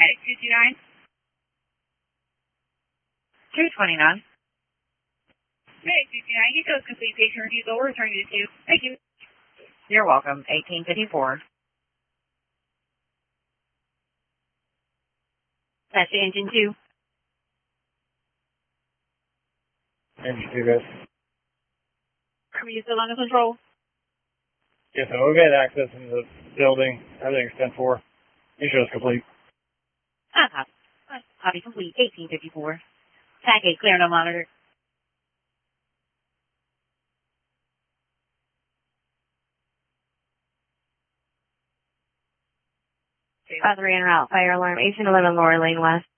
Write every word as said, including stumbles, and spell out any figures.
Okay, two two nine. two twenty-nine. Okay, two two nine. Get those complete patient reviews. We'll return you to two. Thank you. You're welcome. eighteen fifty-four. That's engine two. Engine two, guys. Are you still under control? Yes, so we've had access into the building. Everything's ten four. Insurance complete. Uh-huh. Copy complete. eighteen fifty-four. Tag eight, clear, no monitor. five three en route. Fire alarm. eighteen eleven Laura Lane West.